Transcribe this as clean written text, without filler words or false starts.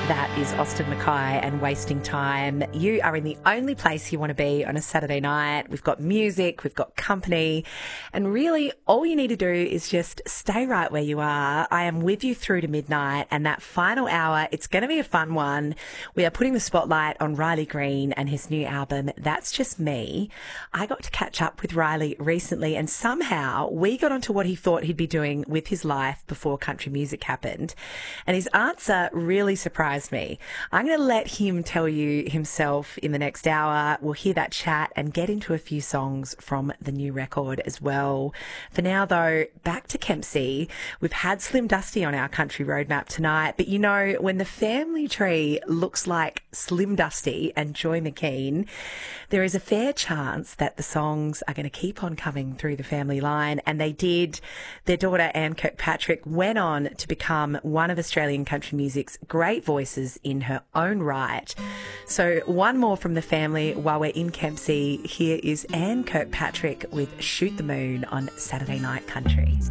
That is Austin Mackay and Wasting Time. You are in the only place you want to be on a Saturday night. We've got music, we've got company, and really all you need to do is just stay right where you are. I am with you through to midnight, and that final hour, it's going to be a fun one. We are putting the spotlight on Riley Green and his new album, That's Just Me. I got to catch up with Riley recently, and somehow we got onto what he thought he'd be doing with his life before country music happened. And his answer really surprised me. I'm going to let him tell you himself in the next hour. We'll hear that chat and get into a few songs from the new record as well. For now, though, back to Kempsey. We've had Slim Dusty on our country roadmap tonight, but you know, when the family tree looks like Slim Dusty and Joy McKean, there is a fair chance that the songs are going to keep on coming through the family line, and they did. Their daughter, Anne Kirkpatrick, went on to become one of Australian country music's great voices in her own right. So one more from the family while we're in Kempsey. Here is Anne Kirkpatrick with Shoot the Moon on Saturday Night Country.